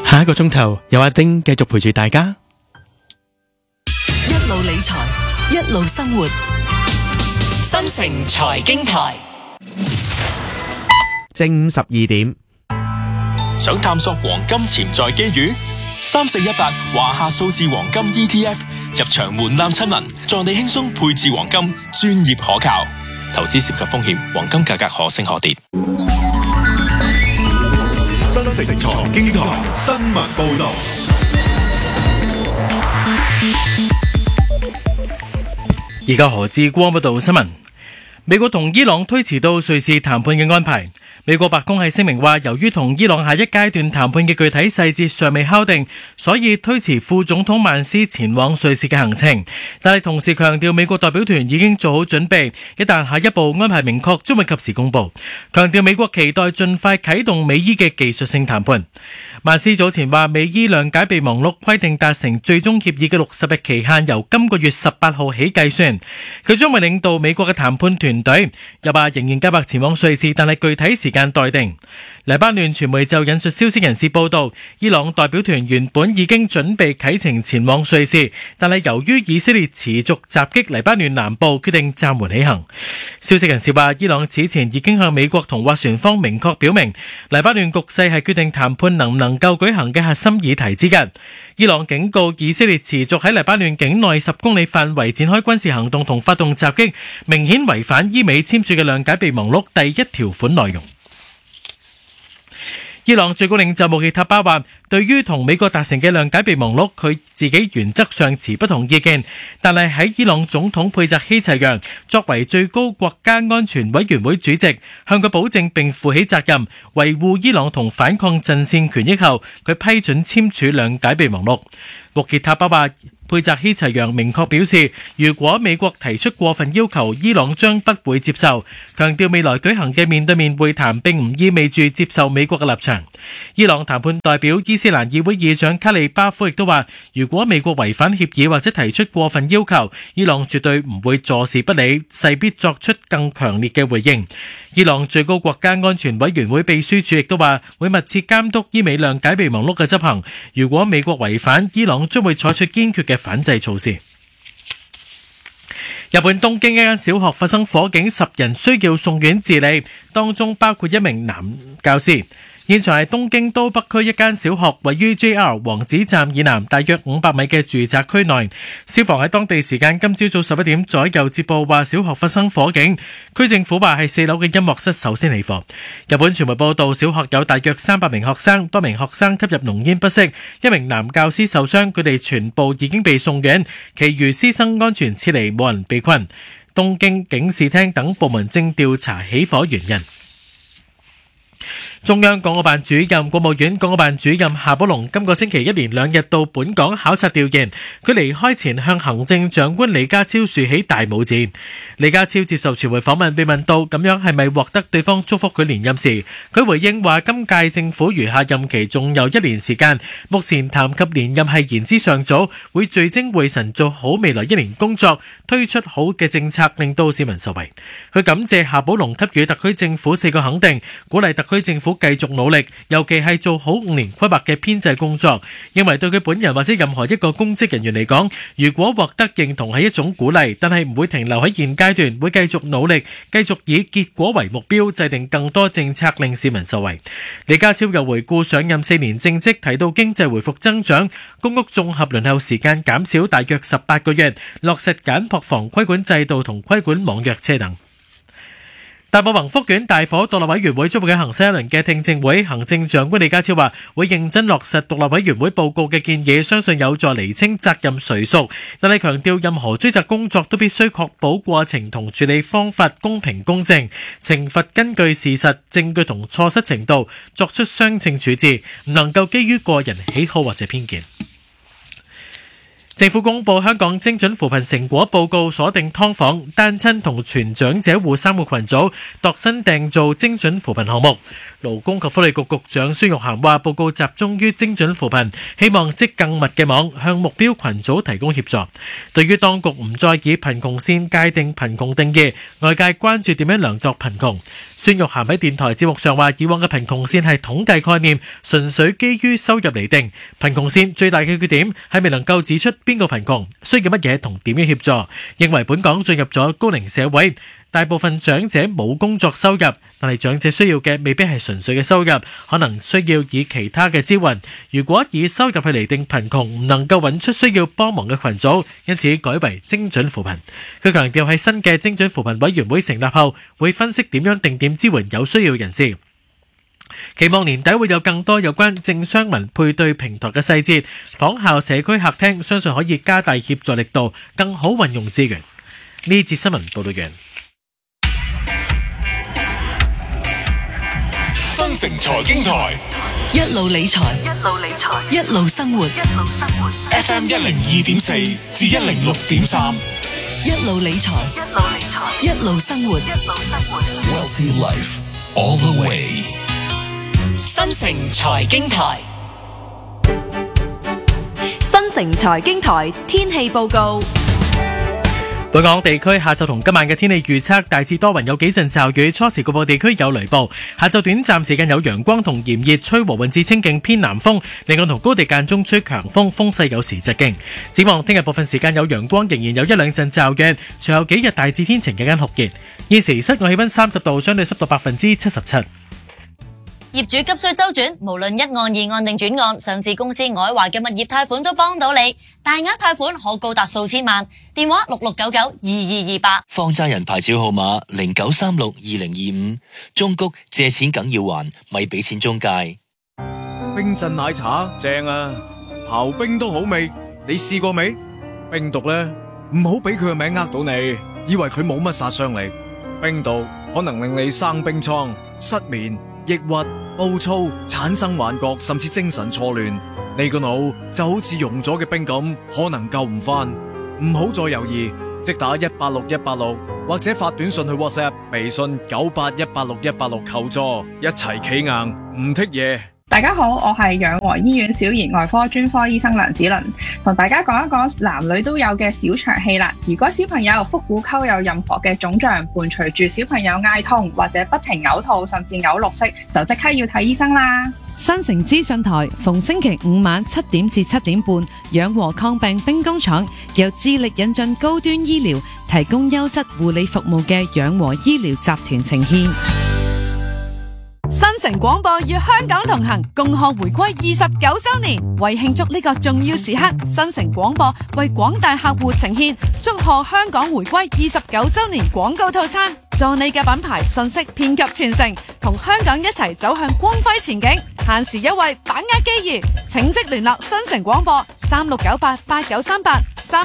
下一個鐘頭有阿丁繼續陪住大家， 一路理財，一路生活。 新城財經台， 正午12點。 想探索黃金潛在機遇？3418華夏數字黃金 ETF 入場門檻親民，助你輕鬆配置黃金，專業可靠。投資涉及風險，黃金價格可升可跌。 新城財經台新聞報道。 而家何志光報道新聞。美國同伊朗推遲到瑞士談判嘅安排。美國白宮喺聲明話，由於同伊朗下一階段談判嘅具體細節尚未敲定，所以推遲副總統曼斯前往瑞士嘅行程。但係同時強調，美國代表團已經做好準備，一旦下一步安排明確，將會及時公佈。強調美國期待盡快啟動美伊嘅技術性談判。曼斯早前話，美伊諒解備忘錄規定達成最終協議嘅60日期限由今個月18號起計算。佢將會領導美國嘅談判團隊，又話仍然計劃前往瑞士，但係具體時間待定。黎巴嫩傳媒就引述消息人士報道，伊朗代表團原本已經準備啟程前往瑞士，但係由於以色列持續襲擊黎巴嫩南部，決定暫緩起行。消息人士話，伊朗此前已經向美國同斡旋方明確表明，黎巴嫩局勢係決定談判能唔能夠舉行嘅核心議題之一。伊朗警告以色列持續喺黎巴嫩境內10公里範圍展開軍事行動同發動襲擊，明顯違反伊美簽署嘅諒解備忘錄第1條款內容。伊朗最高領袖穆希塔巴話，對於同美國達成嘅諒解備忘錄，佢自己原則上持不同意見，但係喺伊朗總統佩澤希齊揚作為最高國家安全委員會主席，向佢保證並負起責任，維護伊朗同反抗陣線權益後，佢批准簽署諒解備忘錄。穆希塔巴話，佩澤希齊揚明確表示，如果美國提出過分要求，伊朗將不會接受，強調未來舉行嘅面對面會談並唔意味住接受美國嘅立場。伊朗談判代表伊斯蘭議會議長卡利巴夫亦都話，如果美國違反協議或者提出過分要求，伊朗絕對唔會坐視不理，勢必作出更強烈嘅回應。伊朗最高國家安全委員會秘書處亦都話，會密切監督伊美諒解備忘錄嘅執行，如果美國違反，伊朗將會採取堅決嘅反制措施。日本東京一間小學發生火警，10人需要送院治理，當中包括一名男教師。現場係東京都北區一間小學，位於 JR 王子站以南大約500米嘅住宅區內。消防喺當地時間今朝早11點左右接報話小學發生火警，區政府話係4樓嘅音樂室首先起火。日本傳媒報道，小學有大約300名學生，多名學生吸入濃煙不適，一名男教師受傷，佢哋全部已經被送院，其餘師生安全撤離，冇人被困。東京警視廳等部門正調查起火原因。中央港澳辦主任、國務院港澳辦主任夏寶龍今個星期一連2日到本港考察調研，佢離開前向行政長官李家超豎起大拇指。李家超接受傳媒訪問，被問到咁樣係咪獲得對方祝福佢連任時，佢回應話今屆政府餘下任期仲有1年時間，目前談及連任係言之尚早，會聚精會神做好未來1年工作，推出好嘅政策令到市民受惠。佢感謝夏寶龍給予特區政府4個肯定，鼓勵特區政府繼續努力，尤其係做好5年規劃嘅編制工作。認為對佢本人或者任何一個公職人員嚟講，如果獲得認同係一種鼓勵，但係唔會停留喺現階段，會繼續努力，繼續以結果為目標，制定更多政策令市民受惠。李家超又回顧上任4年政績，提到經濟回復增長，公屋綜合輪候時間減少大約18個月，落實簡樸房規管制度同規管網約車等。大埔宏福苑大火，獨立委員會將會舉行新一輪嘅聽證會。行政長官李家超話會認真落實獨立委員會報告嘅建議，相信有助釐清責任誰屬，但係強調任何追責工作都必須確保過程同處理方法公平公正，懲罰根據事實、證據同錯失程度作出相稱處置，唔能夠基於個人喜好或者偏見。 政府公布香港精準扶貧成果報告，鎖定劏房、單親同全長者戶3個群組，度身訂造精準扶貧項目。勞工及福利局局長孫玉菡話：報告集中於精準扶貧，希望織更密嘅網，向目標群組提供協助。對於當局唔再以貧窮線界定貧窮定義，外界關注點樣量度貧窮。孫玉菡喺電台節目上話：以往嘅貧窮線係統計概念，純粹基於收入嚟定。貧窮線最大嘅缺點係未能夠指出邊個貧窮，需要乜嘢同點樣協助。認為本港進入咗高齡社會，大部分長者冇工作收入，但係長者需要嘅未必係純粹嘅收入，可能需要以其他嘅支援。如果以收入去釐定貧窮，唔能夠揾出需要幫忙嘅群組，因此改為精準扶貧。佢強調喺新嘅精準扶貧委員會成立後，會分析點樣定點支援有需要人士。期望年底會有更多有關政商民配對平台嘅細節，仿效社區客廳，相信可以加大協助力度，更好運用資源。呢節新聞報道完。 新城財經台一路理財，一路生活。 FM 102.4至106.3， 一路理財，一路生活。 Wealthy Life all the way。 新城財經台， 新城財經台天氣報告。 本港地區下晝同今晚嘅天氣預測大致多雲，有幾陣驟雨，初時局部地區有雷暴。下晝短暫時間有陽光同炎熱，吹和緩至清勁偏南風，離岸同高地間中吹強風，風勢有時疾勁。展望聽日部分時間有陽光，仍然有一兩陣驟雨，隨後幾日大致天晴，日間酷熱。現時室外氣溫30度，相對濕度77%。 業主急需周轉，無論一案、二案定轉案，上市公司愛華嘅物業貸款都幫到你，大額貸款可高達數千萬。電話66992228。 放債人牌照號碼09362025。中谷借錢梗要還，咪俾錢中介。 冰鎮奶茶正啊，刨冰都好味，你試過未？冰毒呢，唔好俾佢個名呃到你，以為佢冇乜殺傷力。冰毒可能令你生冰瘡、失眠、抑鬱、暴躁，產生幻覺，甚至精神錯亂。你個腦就好似溶咗嘅冰咁，可能救唔翻。唔好再猶豫，即打186186，或者發短信去 WhatsApp、微信981861186求助，一齊企硬，唔剔嘢。 大家好，我係養和醫院小兒外科專科醫生梁子倫，同大家講一講男女都有嘅小腸氣啦。如果小朋友腹股溝有任何嘅腫脹，伴隨住小朋友嗌痛或者不停嘔吐，甚至嘔綠色，就即刻要睇醫生啦。 新城資訊台逢星期5晚7點至7點半，養和抗病兵工廠由致力引進高端醫療，提供優質護理服務嘅養和醫療集團呈獻。新城廣播與香港同行，共賀回歸29周年。為慶祝呢個重要時刻，新城廣播為廣大客戶呈獻祝賀香港回歸29周年廣告套餐，助你嘅品牌信息遍及全城，同香港一齊走向光輝前景。限時優惠，把握機遇，請即聯絡新城廣播36988938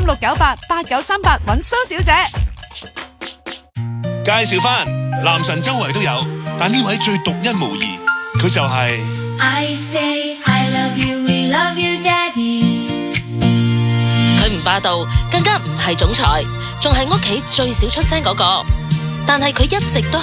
36988938揾蘇小姐。 介紹返男神周圍都有，但呢位最獨一無二，佢就係 I say I love you, we love you, Daddy。 佢唔霸道，更加唔係總裁，仲係屋企最少出聲嗰個。但係佢一直都